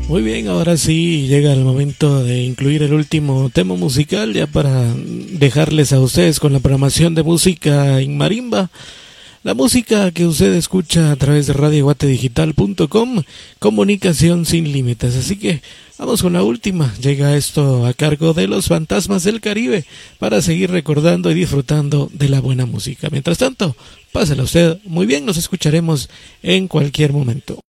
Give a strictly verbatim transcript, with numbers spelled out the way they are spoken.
Muy bien, ahora sí llega el momento de incluir el último tema musical ya para dejarles a ustedes con la programación de música en marimba. La música que usted escucha a través de radio guate digital punto com, comunicación sin límites. Así que vamos con la última. Llega esto a cargo de los Fantasmas del Caribe para seguir recordando y disfrutando de la buena música. Mientras tanto, pásela usted muy bien, nos escucharemos en cualquier momento.